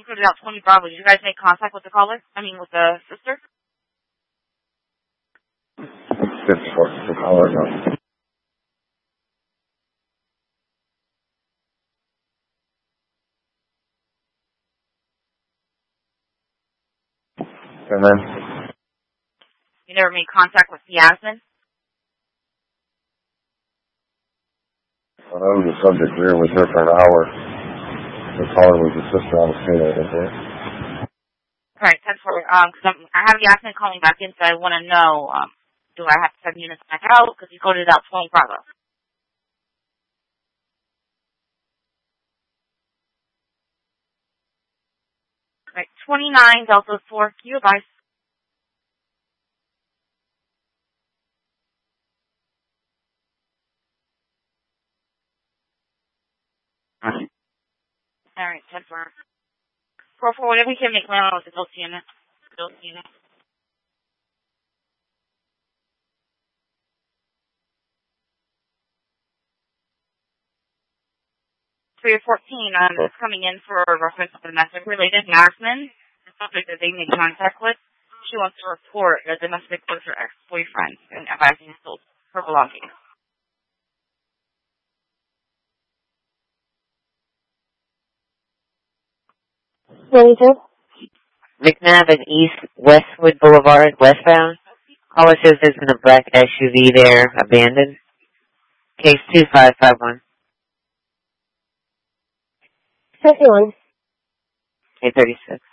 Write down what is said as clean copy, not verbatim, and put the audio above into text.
coded out 20 Bravo. Did you guys make contact with the caller? With the sister? 54, the caller, no. And then? You never made contact with Yasmin? Well, that was the subject. We were with her for an hour. The caller was the sister on the scene, I think, right? Alright, 10-4. Because I have Yasmin calling back in, so I want to know, do I have to send units back out? Because you coded out 20 Bravo. Alright, 29 Delta 4, you advise. Alright, 10-4. 4-4, whatever you can make my own with the Ghost unit. Ghost unit. For your 14, it's coming in for reference to domestic related Yasmin, the subject that they made contact with. She wants to report a domestic with her ex-boyfriend and advising her sold her belongings. McNabb and East Westwood Boulevard, westbound. Caller says there's been a black SUV there, abandoned. Case 2551. 51. K36.